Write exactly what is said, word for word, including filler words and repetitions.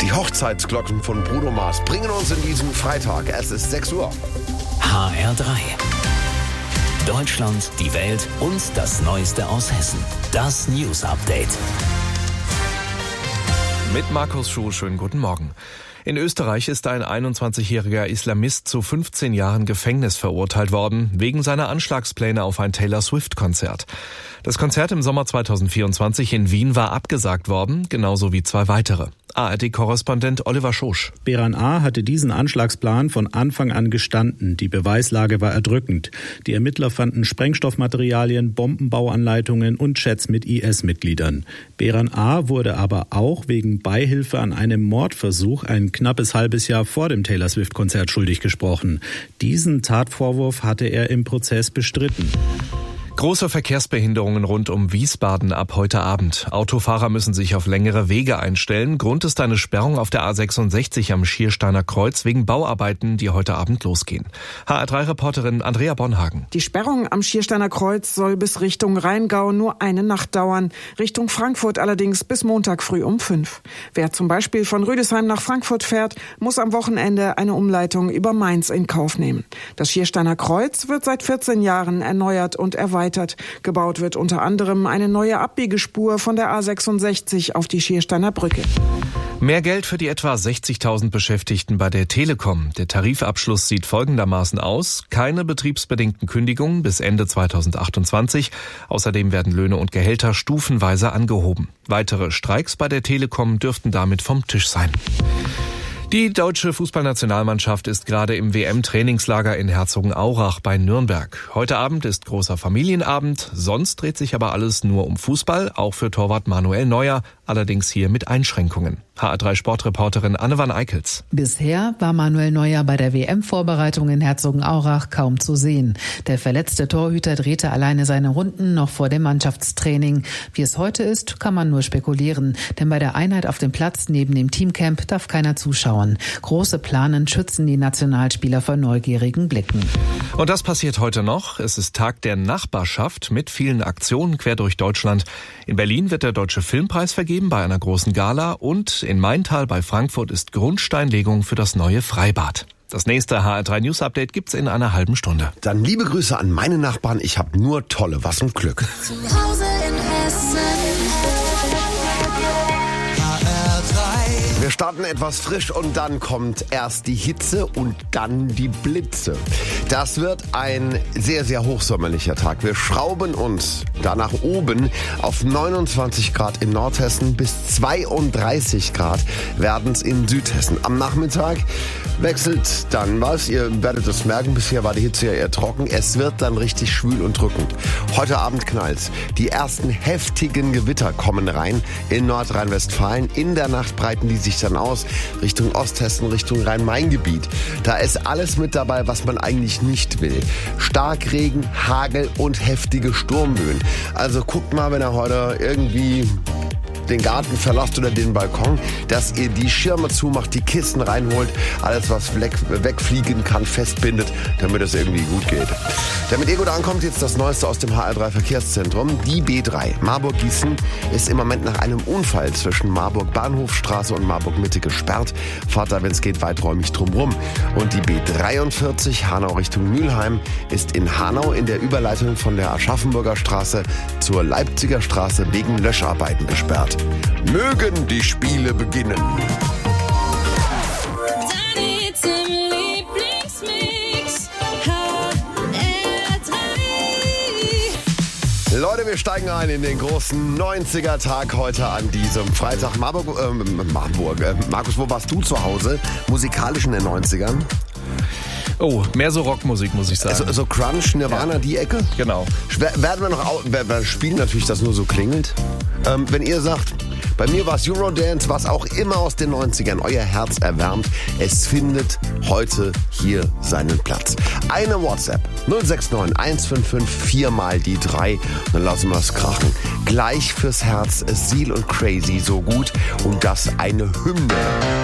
Die Hochzeitsglocken von Bruno Mars bringen uns in diesen Freitag. Es ist sechs Uhr. H R drei. Deutschland, die Welt und das Neueste aus Hessen. Das News Update. Mit Markus Schuh, schönen guten Morgen. In Österreich ist ein einundzwanzigjähriger Islamist zu fünfzehn Jahren Gefängnis verurteilt worden, wegen seiner Anschlagspläne auf ein Taylor Swift-Konzert. Das Konzert im Sommer zweitausendvierundzwanzig in Wien war abgesagt worden, genauso wie zwei weitere. A R D-Korrespondent Oliver Schosch. Beran A. hatte diesen Anschlagsplan von Anfang an gestanden. Die Beweislage war erdrückend. Die Ermittler fanden Sprengstoffmaterialien, Bombenbauanleitungen und Chats mit I S-Mitgliedern. Beran A. wurde aber auch wegen Beihilfe an einem Mordversuch ein knappes halbes Jahr vor dem Taylor Swift-Konzert schuldig gesprochen. Diesen Tatvorwurf hatte er im Prozess bestritten. Große Verkehrsbehinderungen rund um Wiesbaden ab heute Abend. Autofahrer müssen sich auf längere Wege einstellen. Grund ist eine Sperrung auf der A sechsundsechzig am Schiersteiner Kreuz wegen Bauarbeiten, die heute Abend losgehen. H R drei Reporterin Andrea Bonhagen. Die Sperrung am Schiersteiner Kreuz soll bis Richtung Rheingau nur eine Nacht dauern. Richtung Frankfurt allerdings bis Montag früh um fünf. Wer zum Beispiel von Rüdesheim nach Frankfurt fährt, muss am Wochenende eine Umleitung über Mainz in Kauf nehmen. Das Schiersteiner Kreuz wird seit vierzehn Jahren erneuert und erweitert. Gebaut wird unter anderem eine neue Abbiegespur von der A sechsundsechzig auf die Schiersteiner Brücke. Mehr Geld für die etwa sechzigtausend Beschäftigten bei der Telekom. Der Tarifabschluss sieht folgendermaßen aus. Keine betriebsbedingten Kündigungen bis Ende zweitausendachtundzwanzig. Außerdem werden Löhne und Gehälter stufenweise angehoben. Weitere Streiks bei der Telekom dürften damit vom Tisch sein. Die deutsche Fußballnationalmannschaft ist gerade im W M-Trainingslager in Herzogenaurach bei Nürnberg. Heute Abend ist großer Familienabend, sonst dreht sich aber alles nur um Fußball, auch für Torwart Manuel Neuer, allerdings hier mit Einschränkungen. H R drei Sportreporterin Anne van Eickels. Bisher war Manuel Neuer bei der W M-Vorbereitung in Herzogenaurach kaum zu sehen. Der verletzte Torhüter drehte alleine seine Runden noch vor dem Mannschaftstraining. Wie es heute ist, kann man nur spekulieren, denn bei der Einheit auf dem Platz neben dem Teamcamp darf keiner zuschauen. Große Planen schützen die Nationalspieler vor neugierigen Blicken. Und das passiert heute noch. Es ist Tag der Nachbarschaft mit vielen Aktionen quer durch Deutschland. In Berlin wird der Deutsche Filmpreis vergeben bei einer großen Gala und in Maintal bei Frankfurt ist Grundsteinlegung für das neue Freibad. Das nächste H R drei News Update gibt's in einer halben Stunde. Dann liebe Grüße an meine Nachbarn. Ich habe nur tolle, was und Glück. Zu Hause in Hessen. Wir starten etwas frisch und dann kommt erst die Hitze und dann die Blitze. Das wird ein sehr, sehr hochsommerlicher Tag. Wir schrauben uns da nach oben auf neunundzwanzig Grad in Nordhessen bis zweiunddreißig Grad werden es in Südhessen. Am Nachmittag wechselt dann was. Ihr werdet es merken, bisher war die Hitze ja eher trocken. Es wird dann richtig schwül und drückend. Heute Abend knallt's. Die ersten heftigen Gewitter kommen rein in Nordrhein-Westfalen. In der Nacht breiten die sich dann aus Richtung Osthessen, Richtung Rhein-Main-Gebiet. Da ist alles mit dabei, was man eigentlich nicht will. Starkregen, Hagel und heftige Sturmböen. Also guckt mal, wenn ihr heute irgendwie den Garten verlasst oder den Balkon, dass ihr die Schirme zumacht, die Kissen reinholt, alles was weg, wegfliegen kann, festbindet, damit es irgendwie gut geht. Damit ihr gut ankommt, jetzt das Neueste aus dem H R drei Verkehrszentrum. Die B drei Marburg-Gießen ist im Moment nach einem Unfall zwischen Marburg-Bahnhofstraße und Marburg-Mitte gesperrt. Fahrt da, wenn es geht, weiträumig drumrum. Und die B dreiundvierzig Hanau Richtung Mülheim ist in Hanau in der Überleitung von der Aschaffenburger Straße zur Leipziger Straße wegen Löscharbeiten gesperrt. Mögen die Spiele beginnen. Dani zum Lieblingsmix. H R drei. Leute, wir steigen ein in den großen neunziger-Tag heute an diesem Freitag. Marburg, äh, Marburg, äh, Markus, wo warst du zu Hause? Musikalisch in den neunzigern? Oh, mehr so Rockmusik, muss ich sagen. Also, so Crunch, Nirvana, ja. Die Ecke? Genau. Werden wir noch au- wir spielen natürlich, das nur so klingelt. Ähm, wenn ihr sagt, bei mir war es Eurodance, was auch immer aus den neunzigern euer Herz erwärmt, es findet heute hier seinen Platz. Eine WhatsApp null sechs neun eins fünf fünf vier mal die drei, dann lassen wir es krachen. Gleich fürs Herz, Seal und Crazy, so gut und das eine Hymne.